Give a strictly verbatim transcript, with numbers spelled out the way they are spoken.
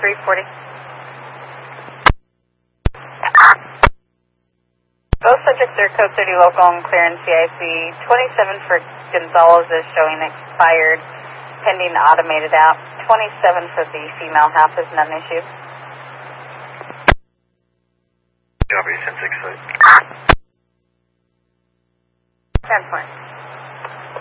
three forty. Both subjects are code thirty local and clear in C I C. twenty-seven for Gonzalez is showing expired, pending automated app. twenty-seven for the female half is not an issue. Copy, ten six.